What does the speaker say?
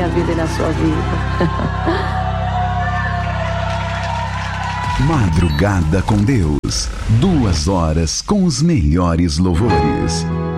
minha vida e na sua vida. Madrugada com Deus. 2 horas com os melhores louvores.